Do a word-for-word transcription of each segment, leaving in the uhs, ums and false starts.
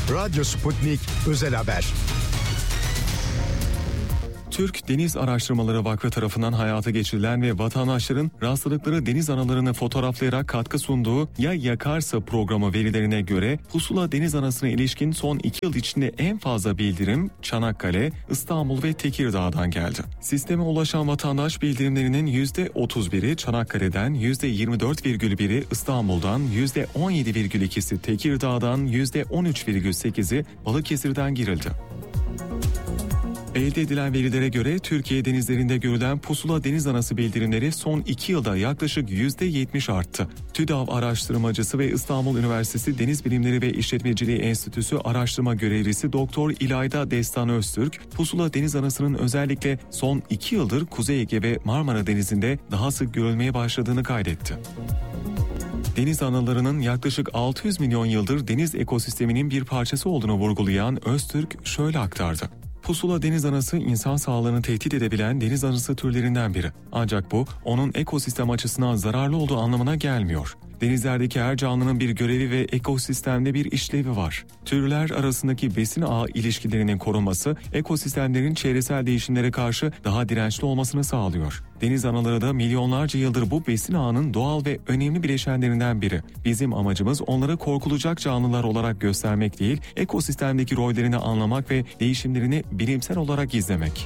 Radyo Sputnik Özel Haber. Türk Deniz Araştırmaları Vakfı tarafından hayata geçirilen ve vatandaşların rastladıkları deniz analarını fotoğraflayarak katkı sunduğu Ya Yakarsa programı verilerine göre pusula deniz anasına ilişkin son iki yıl içinde en fazla bildirim Çanakkale, İstanbul ve Tekirdağ'dan geldi. Sisteme ulaşan vatandaş bildirimlerinin yüzde otuz biri Çanakkale'den, yüzde yirmi dört virgül biri İstanbul'dan, yüzde on yedi virgül ikisi Tekirdağ'dan, yüzde on üç virgül sekizi Balıkesir'den girildi. Elde edilen verilere göre Türkiye denizlerinde görülen pusula deniz anası bildirimleri son iki yılda yaklaşık yüzde yetmiş arttı. TÜDAV araştırmacısı ve İstanbul Üniversitesi Deniz Bilimleri ve İşletmeciliği Enstitüsü araştırma görevlisi Doktor İlayda Destan Öztürk, pusula deniz anasının özellikle son iki yıldır Kuzey Ege ve Marmara Denizi'nde daha sık görülmeye başladığını kaydetti. Deniz analarının yaklaşık altı yüz milyon yıldır deniz ekosisteminin bir parçası olduğunu vurgulayan Öztürk şöyle aktardı. Pusula deniz anası insan sağlığını tehdit edebilen deniz anası türlerinden biri. Ancak bu onun ekosistem açısından zararlı olduğu anlamına gelmiyor. Denizlerdeki her canlının bir görevi ve ekosistemde bir işlevi var. Türler arasındaki besin ağı ilişkilerinin korunması, ekosistemlerin çevresel değişimlere karşı daha dirençli olmasını sağlıyor. Deniz anaları da milyonlarca yıldır bu besin ağının doğal ve önemli bileşenlerinden biri. Bizim amacımız onları korkulacak canlılar olarak göstermek değil, ekosistemdeki rollerini anlamak ve değişimlerini bilimsel olarak izlemek.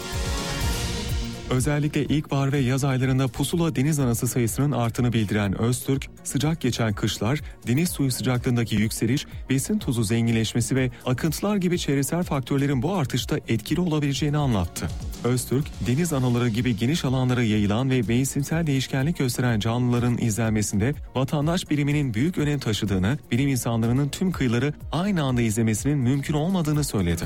Özellikle ilkbahar ve yaz aylarında pusula deniz anası sayısının arttığını bildiren Öztürk, sıcak geçen kışlar, deniz suyu sıcaklığındaki yükseliş, besin tuzu zenginleşmesi ve akıntılar gibi çevresel faktörlerin bu artışta etkili olabileceğini anlattı. Öztürk, deniz anaları gibi geniş alanlara yayılan ve mevsimsel değişkenlik gösteren canlıların izlenmesinde vatandaş biliminin büyük önem taşıdığını, bilim insanlarının tüm kıyıları aynı anda izlemesinin mümkün olmadığını söyledi.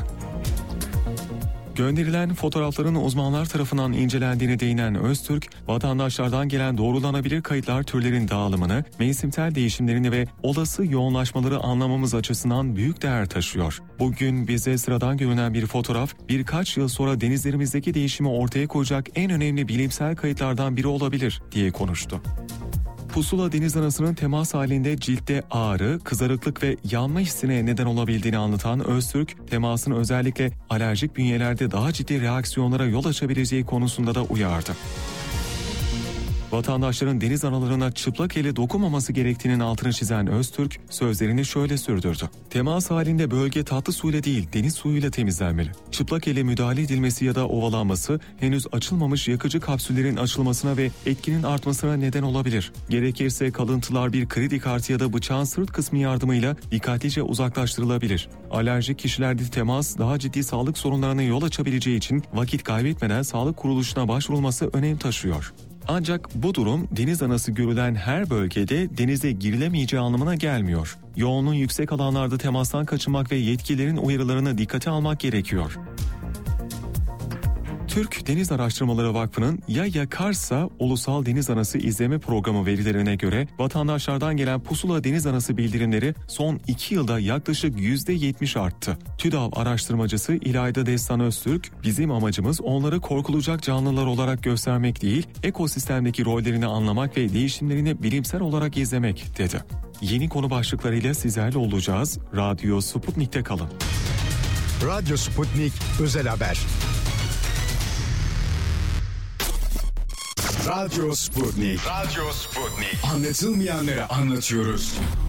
Gönderilen fotoğrafların uzmanlar tarafından incelendiğine değinen Öztürk, vatandaşlardan gelen doğrulanabilir kayıtlar türlerin dağılımını, mevsimsel değişimlerini ve olası yoğunlaşmaları anlamamız açısından büyük değer taşıyor. Bugün bize sıradan görünen bir fotoğraf, birkaç yıl sonra denizlerimizdeki değişimi ortaya koyacak en önemli bilimsel kayıtlardan biri olabilir, diye konuştu. Pusula deniz anasının temas halinde ciltte ağrı, kızarıklık ve yanma hissine neden olabildiğini anlatan Öztürk, temasın özellikle alerjik bünyelerde daha ciddi reaksiyonlara yol açabileceği konusunda da uyardı. Vatandaşların deniz analarına çıplak elle dokunmaması gerektiğinin altını çizen Öztürk, sözlerini şöyle sürdürdü. Temas halinde bölge tatlı suyla değil, deniz suyuyla temizlenmeli. Çıplak elle müdahale edilmesi ya da ovalanması, henüz açılmamış yakıcı kapsüllerin açılmasına ve etkinin artmasına neden olabilir. Gerekirse kalıntılar bir kredi kartı ya da bıçağın sırt kısmı yardımıyla dikkatlice uzaklaştırılabilir. Alerjik kişilerde temas daha ciddi sağlık sorunlarına yol açabileceği için vakit kaybetmeden sağlık kuruluşuna başvurulması önem taşıyor. Ancak bu durum deniz anası görülen her bölgede denize girilemeyeceği anlamına gelmiyor. Yoğunluğun yüksek alanlarda temastan kaçınmak ve yetkililerin uyarılarını dikkate almak gerekiyor. Türk Deniz Araştırmaları Vakfı'nın Ya Yakarsa Ulusal Deniz Anası İzleme Programı verilerine göre vatandaşlardan gelen pusula deniz anası bildirimleri son iki yılda yaklaşık yüzde yetmiş arttı. TÜDAV araştırmacısı İlayda Destan Öztürk, bizim amacımız onları korkulacak canlılar olarak göstermek değil, ekosistemdeki rollerini anlamak ve değişimlerini bilimsel olarak izlemek, dedi. Yeni konu başlıklarıyla sizlerle olacağız. Radyo Sputnik'te kalın. Radyo Sputnik Özel Haber. Radyo Sputnik. Radyo Sputnik. Anlatılmayanları anlatıyoruz.